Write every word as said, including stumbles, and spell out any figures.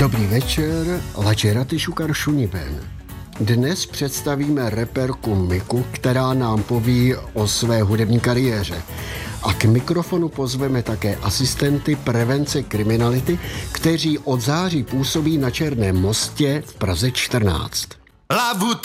Dobrý večer, lačeraty šukar šuniben. Dnes představíme reperku Miku, která nám poví o své hudební kariéře. A k mikrofonu pozveme také asistenty prevence kriminality, kteří od září působí na Černém mostě v Praze čtrnáct. La